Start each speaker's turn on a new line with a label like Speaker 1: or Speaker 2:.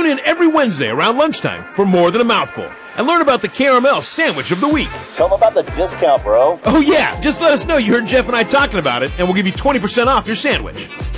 Speaker 1: Tune in every Wednesday around lunchtime for More Than a Mouthful and learn about the Caramel Sandwich of the Week.
Speaker 2: Tell them about the discount, bro.
Speaker 1: Oh, yeah. Just let us know you heard Jeff and I talking about it, and we'll give you 20% off your sandwich.